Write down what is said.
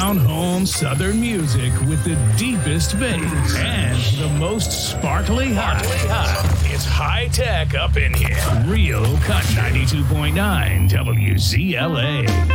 down home Southern music with the deepest bass and the most sparkly hot. It's high tech up in here. Real Cut 92.9 WZLA.